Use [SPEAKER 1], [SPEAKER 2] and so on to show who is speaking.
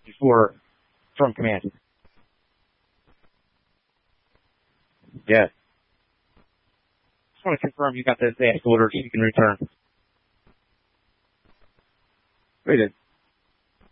[SPEAKER 1] from command.
[SPEAKER 2] Yes.
[SPEAKER 1] Just want to confirm you got the advanced orders so you can return.
[SPEAKER 2] Wait,